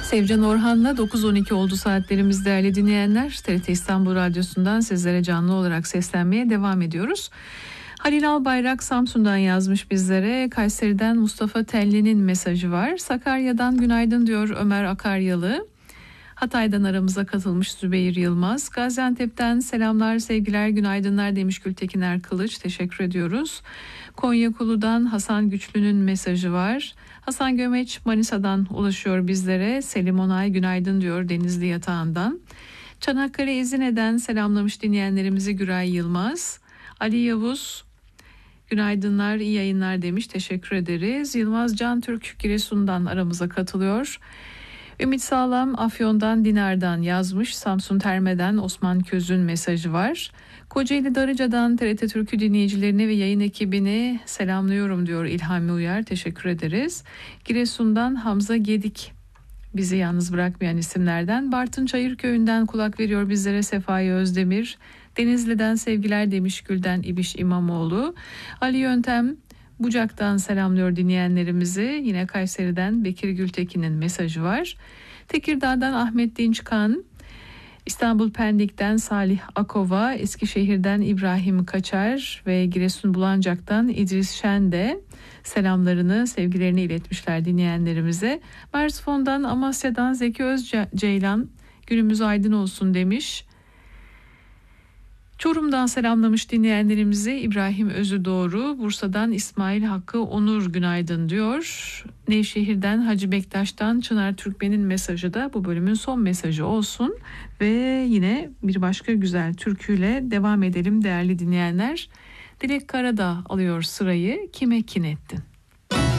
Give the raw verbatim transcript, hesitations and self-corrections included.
Sevcan Orhan'la dokuz on iki oldu saatlerimiz değerli dinleyenler. T R T İstanbul Radyosu'ndan sizlere canlı olarak seslenmeye devam ediyoruz. Halil Albayrak Samsun'dan yazmış bizlere. Kayseri'den Mustafa Telli'nin mesajı var. Sakarya'dan günaydın diyor Ömer Akaryalı. Hatay'dan aramıza katılmış Zübeyir Yılmaz. Gaziantep'ten selamlar, sevgiler, günaydınlar demiş Gültekin Erkılıç. Teşekkür ediyoruz. Konyakulu'dan Hasan Güçlü'nün mesajı var. Hasan Gömeç Manisa'dan ulaşıyor bizlere. Selim Onay günaydın diyor Denizli Yatağı'ndan. Çanakkale Ezine'den selamlamış dinleyenlerimizi Güray Yılmaz. Ali Yavuz günaydınlar, iyi yayınlar demiş. Teşekkür ederiz. Yılmaz Can Türk Giresun'dan aramıza katılıyor. Ümit Sağlam Afyon'dan Dinar'dan yazmış. Samsun Terme'den Osman Köz'ün mesajı var. Kocaeli Darıca'dan T R T Türkü dinleyicilerini ve yayın ekibini selamlıyorum diyor İlhami Uyar. Teşekkür ederiz. Giresun'dan Hamza Gedik bizi yalnız bırakmayan isimlerden. Bartın Çayırköy'ünden kulak veriyor bizlere Sefai Özdemir. Denizli'den sevgiler demiş Gülden İbiş İmamoğlu. Ali Yöntem Bucak'tan selamlıyor dinleyenlerimizi. Yine Kayseri'den Bekir Gültekin'in mesajı var. Tekirdağ'dan Ahmet Dinçkan, İstanbul Pendik'ten Salih Akova, Eskişehir'den İbrahim Kaçar ve Giresun Bulancak'tan İdris Şen de selamlarını, sevgilerini iletmişler dinleyenlerimize. Merzifon'dan Amasya'dan Zeki Özceylan günümüz aydın olsun demiş. Çorum'dan selamlamış dinleyenlerimizi İbrahim Özü Doğru, Bursa'dan İsmail Hakkı Onur günaydın diyor. Nevşehir'den Hacı Bektaş'tan Çınar Türkmen'in mesajı da bu bölümün son mesajı olsun. Ve yine bir başka güzel türküyle devam edelim değerli dinleyenler. Dilek Karadağ alıyor sırayı, Kime kin ettin?